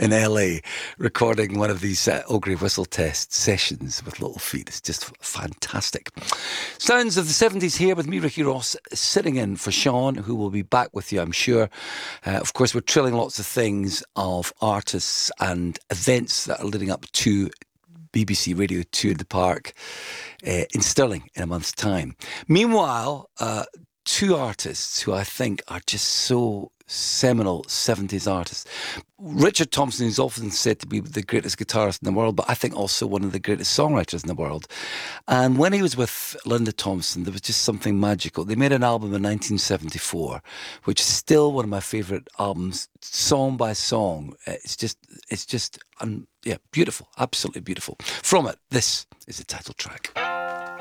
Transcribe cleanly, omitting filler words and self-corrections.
in LA recording one of these Ogre Whistle Test sessions with Little Feat. It's just fantastic. Sounds of the 70s here with me, Ricky Ross, sitting in for Sean, who will be back with you, I'm sure. Of course, we're trilling lots of things of artists and events that are leading up to BBC Radio 2 in the Park in Stirling in a month's time. Meanwhile, two artists who I think are just so seminal 70s artists. Richard Thompson is often said to be the greatest guitarist in the world, but I think also one of the greatest songwriters in the world. And when he was with Linda Thompson, there was just something magical. They made an album in 1974, which is still one of my favourite albums, song by song. It's just beautiful, absolutely beautiful. From it, this is the title track.